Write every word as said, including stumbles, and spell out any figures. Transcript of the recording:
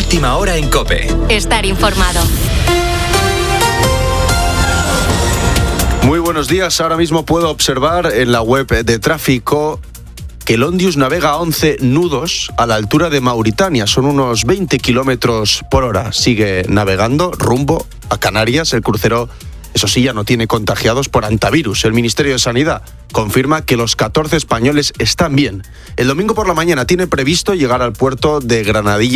Última hora en COPE. Estar informado. Muy buenos días. Ahora mismo puedo observar en la web de tráfico que el Ondius navega a once nudos a la altura de Mauritania. Son unos veinte kilómetros por hora. Sigue navegando rumbo a Canarias. El crucero, eso sí, ya no tiene contagiados por hantavirus. El Ministerio de Sanidad confirma que los catorce españoles están bien. El domingo por la mañana tiene previsto llegar al puerto de Granadilla